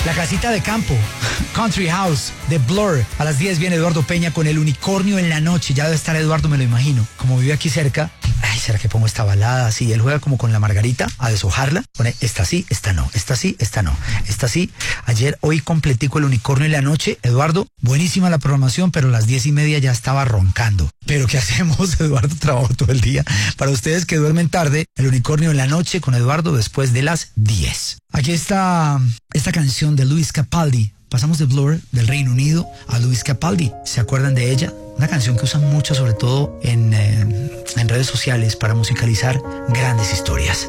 La casita de campo, Country House, de Blur. A las 10 viene Eduardo Peña con El Unicornio en la Noche. Ya debe estar Eduardo, me lo imagino. Como vive aquí cerca, ay, ¿será que pongo esta balada? Así, él juega como con la margarita a deshojarla. Pone esta sí, esta no, esta sí, esta no, esta sí. Ayer, hoy completico El Unicornio en la Noche. Eduardo, buenísima la programación, pero a las 10:30 ya estaba roncando. Pero ¿qué hacemos? Eduardo trabajó todo el día. Para ustedes que duermen tarde, El Unicornio en la Noche con Eduardo después de las 10. Aquí está esta canción de Lewis Capaldi. Pasamos de Blur, del Reino Unido, a Lewis Capaldi. ¿Se acuerdan de ella? Una canción que usan mucho, sobre todo en redes sociales, para musicalizar grandes historias.